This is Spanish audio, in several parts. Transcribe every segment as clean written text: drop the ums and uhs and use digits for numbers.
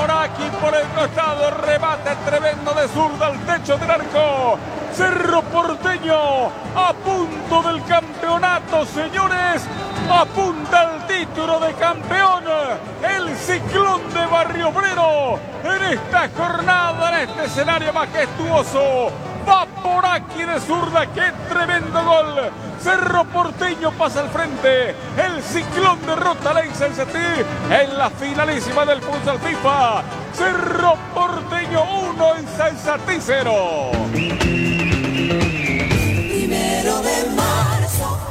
Poraqui por el costado, remate tremendo de zurda al techo del arco. Cerro Porteño a punto del campeonato, señores. Apunta al título de campeón el Ciclón de Barrio Obrero en esta jornada, en este escenario majestuoso. Va Poraqui de zurda, qué tremendo gol. Cerro Porteño pasa al frente. El Ciclón derrota a Leicester City en la finalísima del futsal FIFA. Cerro Porteño 1, Leicester City 0. Primero de marzo.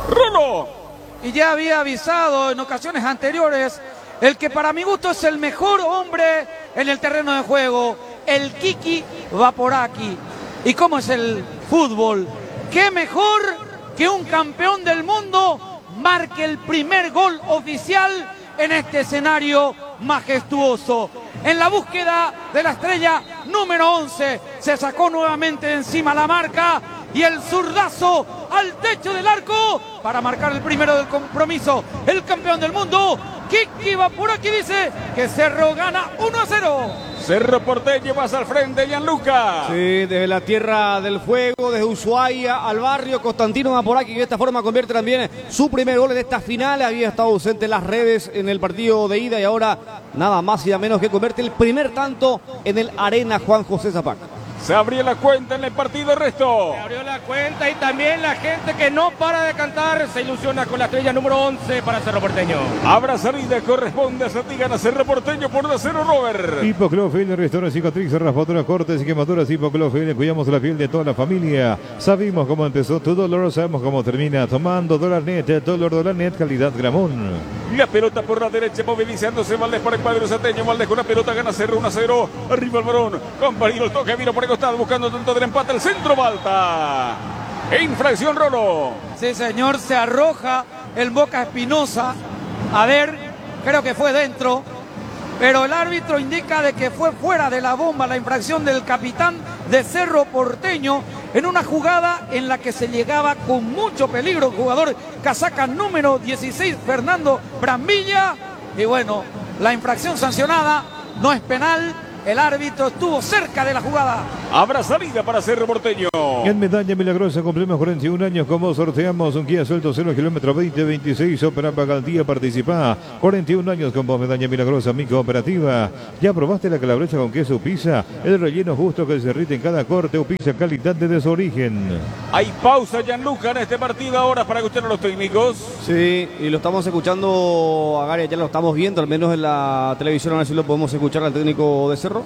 Rolo. Y ya había avisado en ocasiones anteriores, el que para mi gusto es el mejor hombre en el terreno de juego, el Kiki va Poraqui. ¿Y cómo es el fútbol? ¿Qué mejor que un campeón del mundo marque el primer gol oficial en este escenario majestuoso? En la búsqueda de la estrella número 11, se sacó nuevamente de encima la marca y el zurdazo al techo del arco para marcar el primero del compromiso. El campeón del mundo, Kiki va Poraqui, dice que Cerro gana 1-0. Cerro Porteño pasa al frente, Gianluca. Sí, desde la tierra del fuego, desde Ushuaia al barrio, Constantino va Poraqui, que de esta forma convierte también su primer gol en esta final. Había estado ausente en las redes en el partido de ida y ahora nada más y nada menos que convierte el primer tanto en el Arena Juan José Zapac. Se abrió la cuenta en el partido resto. Se abrió la cuenta y también la gente que no para de cantar se ilusiona con la estrella número 11 para Cerro Porteño. Habrá salida, corresponde a Sati, gana Cerro Porteño por 1-0, Robert. Hipoclofil, restaura cicatriz, raspadura, cortes y quemaduras. Hipoclofil, cuidamos la piel de toda la familia. Sabemos cómo empezó tu dolor, sabemos cómo termina. Tomando Dolarnet, Dolarnet, calidad Gramón. La pelota por la derecha, movilizándose Valdés para el cuadro sateño. Valdés con la pelota, gana Cerro 1-0. Arriba el varón, compañero, el toque, vino por el costado, buscando tanto del empate. El centro, Balta. Infracción, Rolo. Sí, señor, se arroja el Boca Espinosa. A ver, creo que fue dentro, pero el árbitro indica de que fue fuera de la bomba la infracción del capitán de Cerro Porteño en una jugada en la que se llegaba con mucho peligro el jugador casaca número 16, Fernando Brambilla. Y bueno, la infracción sancionada no es penal. El árbitro estuvo cerca de la jugada. Habrá salida para Cerro Porteño. En Medalla Milagrosa cumplimos 41 años como sorteamos un Kia Suelto 0 kilómetro 2026. Opera Pagaldía, participa. 41 años como Medalla Milagrosa, mi cooperativa. ¿Ya probaste la calabrecha con queso pizza? El relleno justo que se derrite en cada corte o pizza, calidad de su origen. Hay pausa, Gianluca, en este partido ahora para escuchar a los técnicos. Sí, y lo estamos escuchando a Gary, ya lo estamos viendo, al menos en la televisión, a ver si lo podemos escuchar al técnico de Cerro.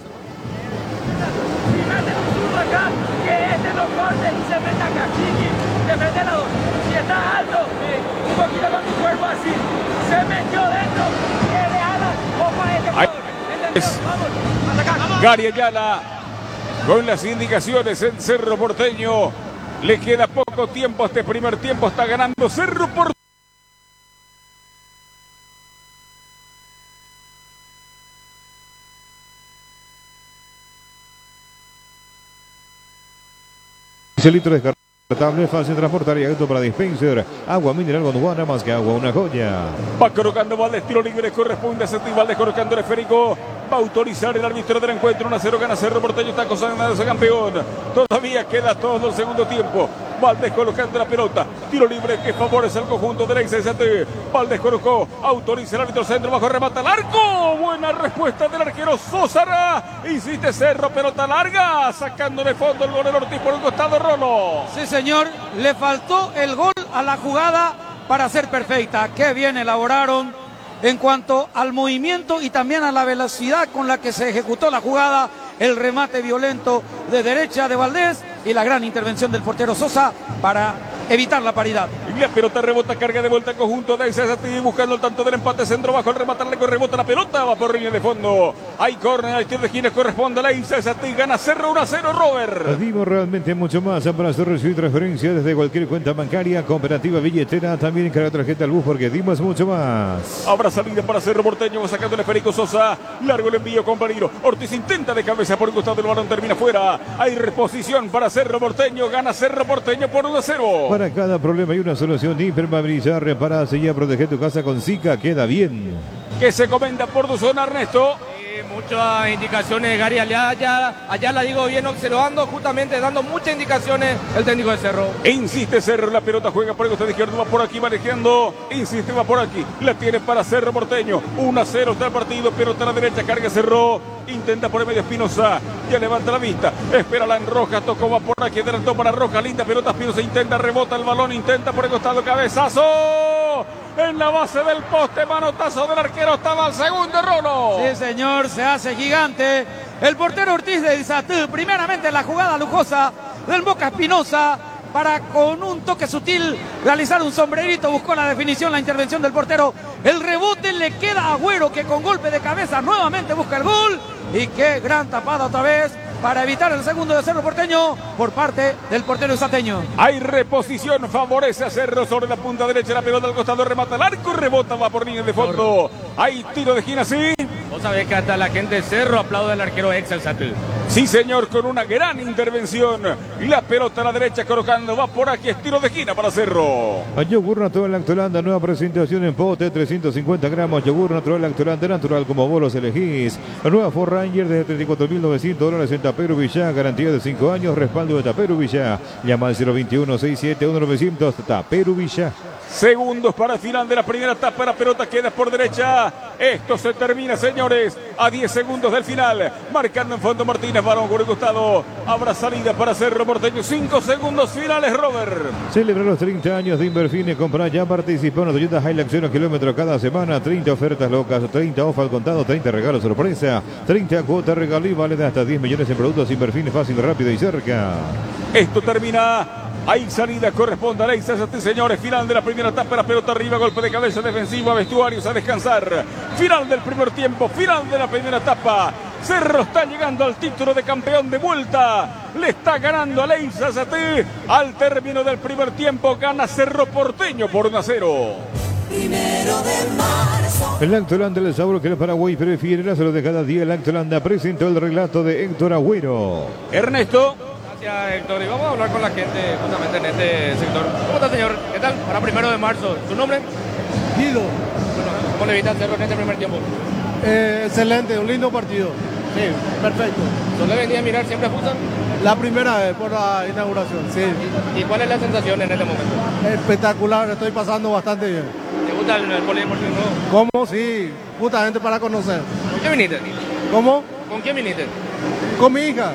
Si está alto, un poquito con tu cuerpo así, se metió dentro, que le haga ojo a este jugador. Vamos, atacar. Gary Ayala con las indicaciones en Cerro Porteño. Le queda poco tiempo a este primer tiempo. Está ganando Cerro Porteño. Litro descartable, fácil de transportar y auto para dispenser. Agua mineral Gondwana, más que agua, una joya. Va colocando Valdés, tiro libre, corresponde a Seti. Valdés colocando el esférico. Va a autorizar el árbitro del encuentro. 1-0 gana Cerro Porteño, está consagrado campeón. Todavía queda todo el segundo tiempo. Valdés colocando la pelota. Tiro libre que favorece al conjunto del ex-ST. Valdés colocó, autoriza el árbitro centro, bajo remata al arco. Buena respuesta del arquero Sosara. Insiste Cerro, pelota larga. Sacando de fondo el golero Ortiz por el costado, Rolo. Sí, señor, le faltó el gol a la jugada para ser perfecta. Qué bien elaboraron en cuanto al movimiento y también a la velocidad con la que se ejecutó la jugada. El remate violento de derecha de Valdés y la gran intervención del portero Sosa para evitar la paridad. Y la pelota rebota, carga de vuelta al conjunto de Sati, buscando el tanto del empate, centro bajo, el remate largo, rebota la pelota, va por línea de fondo. Hay córner, hay tiro de esquina, corresponde a la Sati, gana Cerro 1-0, Robert. Dimos realmente mucho más para hacer recibir transferencias desde cualquier cuenta bancaria, cooperativa, billetera, también cargar tarjeta al bus porque dimos mucho más. Habrá salida para Cerro Porteño, sacando el esférico Sosa, largo el envío, compañero. Ortiz intenta de cabeza por el costado del balón, termina fuera. Hay reposición para Cerro Porteño, gana Cerro Porteño por 1-0. Para cada problema hay una solución. Impermeabilizar, reparar, sellar, proteger tu casa con Zika. Queda bien. Que se comenta por tu zona, Ernesto. Muchas indicaciones, Gary. Allá la digo bien observando, justamente dando muchas indicaciones el técnico de Cerro. Insiste Cerro, la pelota juega por el costado izquierdo, va por aquí manejando. Insiste, va por aquí. La tiene para Cerro Porteño. 1-0 está el partido, pelota a la derecha, carga Cerro. Intenta por el medio Espinosa. Ya levanta la vista. Espera la en Rojas. Tocó, va por aquí. Adelantó para Rojas. Linda pelota. Espinosa intenta, rebota el balón. Intenta por el costado. Cabezazo. En la base del poste. Manotazo del arquero. Estaba al segundo, Rolo. Sí, señor. Se hace gigante. El portero Ortiz de Izatú. Primeramente la jugada lujosa del Boca Espinosa. Para con un toque sutil realizar un sombrerito, buscó la definición, la intervención del portero. El rebote le queda a Agüero, que con golpe de cabeza nuevamente busca el gol. Y qué gran tapada otra vez para evitar el segundo de Cerro Porteño por parte del portero usateño. Hay reposición, favorece a Cerro sobre la punta derecha, la pelota al costado, remata el arco, rebota, va por línea de fondo. Hay tiro de esquina, sí. Vos sabés que hasta la gente de Cerro aplaude al arquero Excel Satú. Sí, señor, con una gran intervención. La pelota a la derecha colocando, va por aquí, es tiro de esquina para Cerro. Yogur Natural Lactolanda, nueva presentación en pote, 350 gramos. Yogur Natural Lactolanda, natural como vos los elegís. La nueva Ford Ranger de $34.900 en Tapero Villá, garantía de 5 años, respaldo de Tapero Villá. Llama al 021-671-900, Tapero Villá. Segundos para el final de la primera etapa, la pelota queda por derecha. Esto se termina, señores, a 10 segundos del final. Marcando en fondo Martínez, balón por el costado. Habrá salida para Cerro Porteño. 5 segundos finales, Robert. Celebra los 30 años de Inverfine. Compra ya, participa en la Toyota Hilux 0 kilómetros cada semana. 30 ofertas locas, 30 off al contado, 30 regalos sorpresa, 30 cuotas regalí, vale de hasta 10 millones en productos. Inverfine, fácil, rápido y cerca. Esto termina. Hay salida, corresponde a Leisa, señores. Final de la primera etapa, la pelota arriba, golpe de cabeza defensiva, vestuarios a descansar. Final del primer tiempo, final de la primera etapa. Cerro está llegando al título de campeón de vuelta. Le está ganando a Leisa Saté. Al término del primer tiempo gana Cerro Porteño por 1-0. Primero de marzo. El Lactolanda, el sabor que el Paraguay prefiere, la salud de cada día. El Lactolanda presentó el relato de Héctor Agüero. Ernesto. Gracias, Héctor. Y vamos a hablar con la gente justamente en este sector. ¿Cómo está, señor? ¿Qué tal? Para 1 de marzo. ¿Su nombre? Guido. Bueno, ¿cómo le viste a Cerro en este primer tiempo? Excelente, un lindo partido. Sí, perfecto. ¿Suele venir a mirar siempre a futsal? La primera vez por la inauguración, sí. ¿Y cuál es la sensación en este momento? Espectacular, estoy pasando bastante bien. ¿Te gusta el polideportivo nuevo? ¿Cómo? Sí, justamente para conocer. ¿Con quién viniste? ¿Cómo? ¿Con quién viniste? Con mi hija.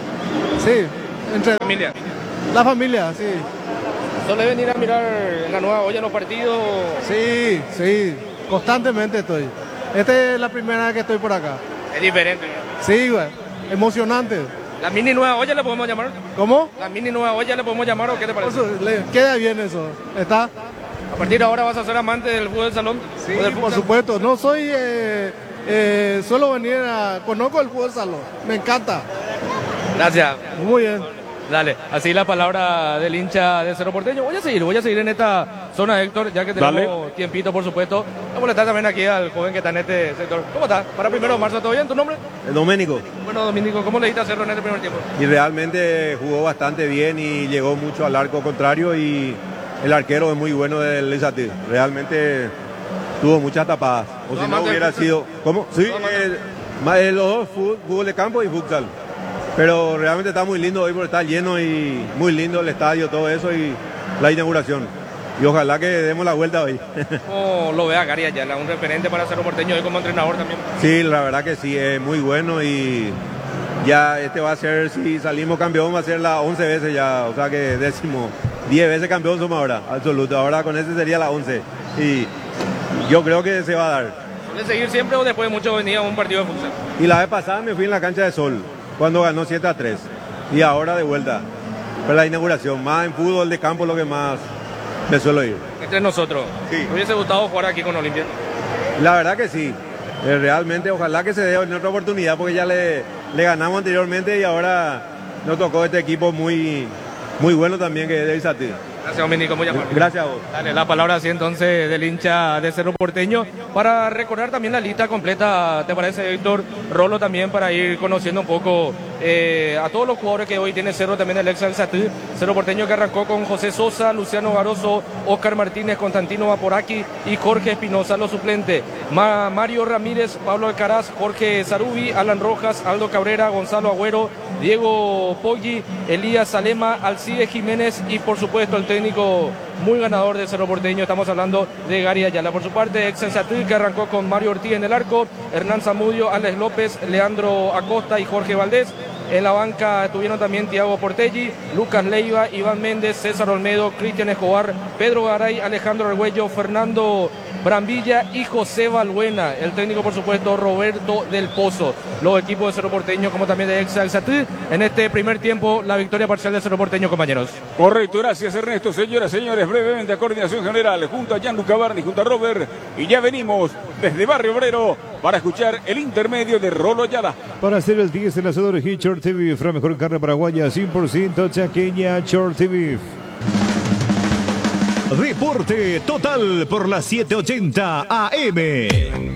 Sí, entre Familia. la familia, sí. ¿Suele venir a mirar en la nueva olla los partidos? Sí, sí, constantemente estoy. Esta es la primera vez que estoy por acá. Es diferente. Sí, güey, emocionante. ¿La mini nueva olla le podemos llamar? ¿Cómo? ¿La mini nueva olla le podemos llamar o qué te parece? Queda bien eso, ¿está? ¿A partir de ahora vas a ser amante del fútbol del salón? Sí, ¿O del por futsal? supuesto. No soy, suelo venir conozco el fútbol salón, me encanta. Gracias. Muy bien. Dale, así la palabra del hincha de Cerro Porteño. Voy a seguir en esta zona, Héctor, ya que tenemos tiempito, por supuesto. Voy a molestar también aquí al joven que está en este sector. ¿Cómo está? Para 1 de marzo, ¿todo bien? ¿Tu nombre? Doménico. Bueno, Dominico, ¿cómo le diste a Cerro en este primer tiempo? Y realmente jugó bastante bien y llegó mucho al arco contrario y el arquero es muy bueno del Izatí. Realmente tuvo muchas tapadas. O si no hubiera sido... ¿Cómo? Sí, los dos, fútbol de campo y futsal. Pero realmente está muy lindo hoy por estar lleno y muy lindo el estadio, todo eso y la inauguración. Y ojalá que demos la vuelta hoy. ¿Cómo lo ve a Gary Ayala, un referente para Cerro Porteño hoy como entrenador también? Sí, la verdad que sí, es muy bueno y ya este va a ser, si salimos campeón, va a ser la 11 veces ya, o sea que 10 veces campeón somos ahora, absoluto. Ahora con ese sería la 11 y yo creo que se va a dar. ¿Suele seguir siempre o después de mucho venía a un partido de futsal? Y la vez pasada me fui en la cancha de Sol, cuando ganó 7-3 y ahora de vuelta. Fue la inauguración, más en fútbol de campo lo que más me suelo ir. Entre nosotros, sí. ¿me hubiese gustado jugar aquí con Olimpia? La verdad que sí, realmente ojalá que se dé en otra oportunidad porque ya le ganamos anteriormente y ahora nos tocó este equipo muy bueno también que es de Izatí. Gracias, Dominico, muy amable. Gracias a vos. Dale, la palabra así entonces del hincha de Cerro Porteño para recordar también la lista completa, ¿te parece, Héctor? Rolo también para ir conociendo un poco a todos los jugadores que hoy tiene Cerro, también el ex Alzatí. Cerro Porteño que arrancó con José Sosa, Luciano Garoso, Oscar Martínez, Constantino Vaporaki y Jorge Espinosa, los suplentes. Mario Ramírez, Pablo Alcaraz, Jorge Zarubi, Alan Rojas, Aldo Cabrera, Gonzalo Agüero, Diego Poggi, Elías Salema, Alcide Jiménez y por supuesto el técnico muy ganador de Cerro Porteño. Estamos hablando de Gary Ayala. Por su parte, ex Sensatí, que arrancó con Mario Ortiz en el arco, Hernán Zamudio, Alex López, Leandro Acosta y Jorge Valdés. En la banca estuvieron también Thiago Portelli, Lucas Leiva, Iván Méndez, César Olmedo, Cristian Escobar, Pedro Garay, Alejandro Argüello, Fernando Brambilla y José Balbuena. El técnico, por supuesto, Roberto del Pozo. Los equipos de Cerro Porteño, como también de ex Alzatí. En este primer tiempo, la victoria parcial de Cerro Porteño, compañeros. Correcto, gracias Ernesto. Señoras, señores, brevemente a coordinación general, junto a Gianluca Barni, junto a Robert. Y ya venimos desde Barrio Obrero para escuchar el intermedio de Rolo Ayala. Para hacer el 10, el asador Short TV, la mejor carne paraguaya, 100% chaqueña, Short TV. Deporte total por la 780 AM.